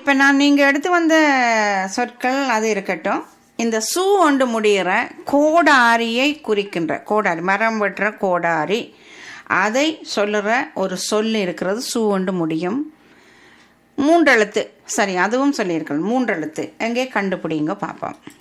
அப்போ நான் நீங்கள் எடுத்து வந்த சொற்கள் அது இருக்கட்டும். இந்த சூ ஒன்று முடிகிற கோடாரியை குறிக்கின்ற, கோடாரி மரம் வெட்டுற கோடாரி, அதை சொல்லுற ஒரு சொல் இருக்கிறது. சூ ஒன்று முடியும். 3 எழுத்து. சரி, அதுவும் சொல்லியிருக்கேன். 3 எழுத்து. எங்கே கண்டுபிடிங்க பார்ப்போம்.